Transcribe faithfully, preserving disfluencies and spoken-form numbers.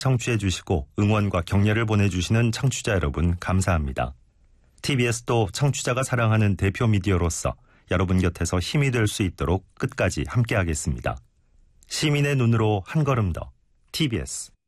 청취해 주시고 응원과 격려를 보내주시는 청취자 여러분 감사합니다. 티비에스도 청취자가 사랑하는 대표 미디어로서 여러분 곁에서 힘이 될 수 있도록 끝까지 함께하겠습니다. 시민의 눈으로 한 걸음 더 티비에스